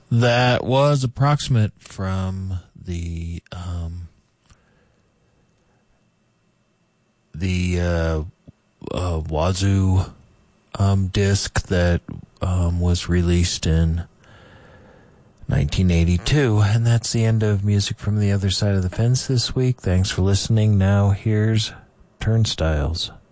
That was Approximate from the Wazoo disc that was released in 1982. And that's the end of Music from the Other Side of the Fence this week. Thanks for listening. Now here's Turnstiles.